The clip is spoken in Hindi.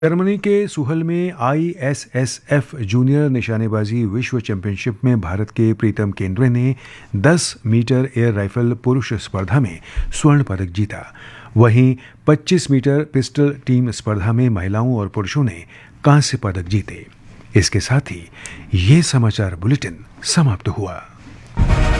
जर्मनी के सुहल में ISSF जूनियर निशानेबाजी विश्व चैंपियनशिप में भारत के प्रीतम केंद्रे ने 10 मीटर एयर राइफल पुरुष स्पर्धा में स्वर्ण पदक जीता। वहीं 25 मीटर पिस्टल टीम स्पर्धा में महिलाओं और पुरुषों ने कांस्य पदक जीते। इसके साथ ही ये समाचार बुलेटिन समाप्त हुआ।